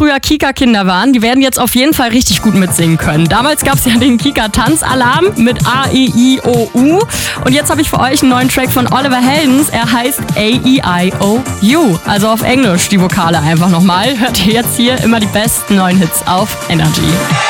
früher Kika-Kinder waren, die werden jetzt auf jeden Fall richtig gut mitsingen können. Damals gab es ja den Kika-Tanzalarm mit A, E, I, O, U. Und jetzt habe ich für euch einen neuen Track von Oliver Heldens. Er heißt A, E, I, O, U. Also auf Englisch die Vokale einfach nochmal. Hört ihr jetzt hier immer die besten neuen Hits auf Energy.